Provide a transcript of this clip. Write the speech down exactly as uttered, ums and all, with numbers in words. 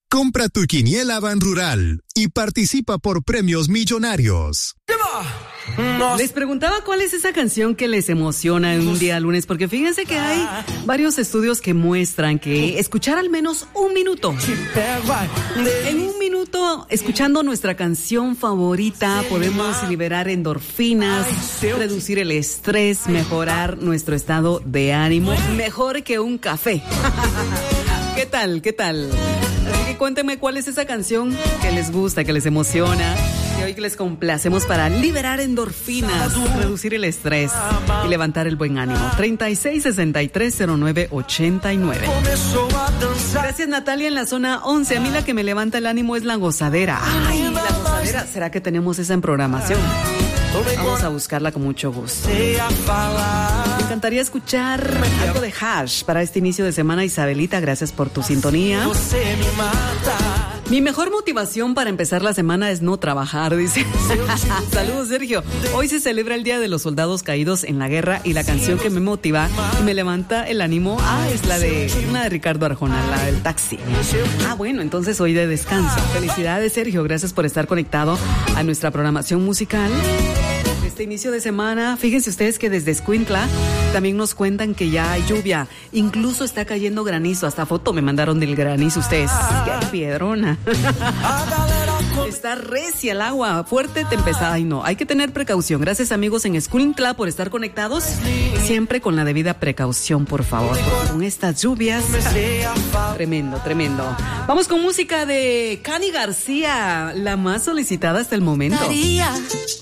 Compra tu quiniela Ban Rural y participa por premios millonarios. Les preguntaba cuál es esa canción que les emociona en un día lunes, porque fíjense que hay varios estudios que muestran que escuchar al menos un minuto, en un minuto escuchando nuestra canción favorita, podemos liberar endorfinas, reducir el estrés, mejorar nuestro estado de ánimo, mejor que un café. ¿Qué tal? ¿Qué tal? Así que cuéntenme cuál es esa canción que les gusta, que les emociona, que hoy que les complacemos para liberar endorfinas, reducir el estrés y levantar el buen ánimo. treinta y seis sesenta y tres cero nueve ochenta y nueve. Gracias, Natalia, en la zona once. A mí la que me levanta el ánimo es la gozadera. Ay, la gozadera. ¿Será que tenemos esa en programación? Vamos a buscarla con mucho gusto. Me encantaría escuchar algo de Hash para este inicio de semana. Isabelita, gracias por tu sintonía. Mi mejor motivación para empezar la semana es no trabajar, dice. Saludos, Sergio. Hoy se celebra el Día de los Soldados Caídos en la Guerra y la canción que me motiva y me levanta el ánimo, ah, es la de una de Ricardo Arjona, la del Taxi. Ah, bueno, entonces hoy de descanso. Felicidades, Sergio. Gracias por estar conectado a nuestra programación musical. Este inicio de semana, fíjense ustedes que desde Escuintla también nos cuentan que ya hay lluvia, incluso está cayendo granizo, hasta foto me mandaron del granizo ustedes, qué piedrona. Está recia el agua, fuerte tempestad, ay no, hay que tener precaución. Gracias, amigos en Escuintla, por estar conectados, siempre con la debida precaución, por favor, con estas lluvias. Tremendo, tremendo. Vamos con música de Cani García, la más solicitada hasta el momento.